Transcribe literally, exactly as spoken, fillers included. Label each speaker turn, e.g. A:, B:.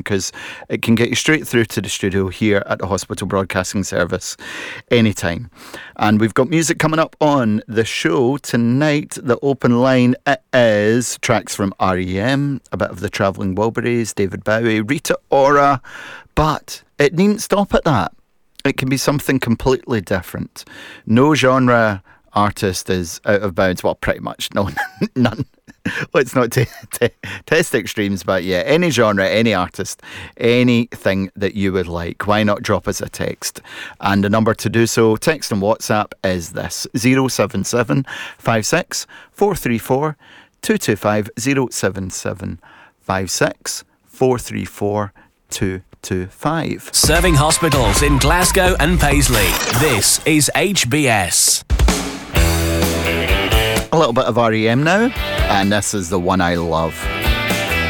A: because it can get you straight through to the studio here at the Hospital Broadcasting Service anytime. And we've got music coming up on the show tonight. The open line is tracks from R E M, a bit of the Travelling Wilburys, David Bowie, Rita Ora, but it needn't stop at that. It can be something completely different. No genre artist is out of bounds. Well, pretty much no, none. Let's not t- t- test extremes, but yeah, any genre, any artist, anything that you would like, why not drop us a text? And the number to do so, text and WhatsApp, is this: zero seven seven five six four three four two two five, zero seven seven five six four three four two two five.
B: Serving hospitals in Glasgow and Paisley. This is H B S.
A: A little bit of R E M now, and this is the one I love.